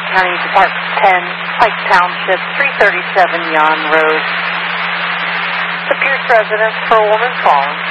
County Department 10, Pike Township, 337 Yon Road. The Pierce residence for a woman fallen.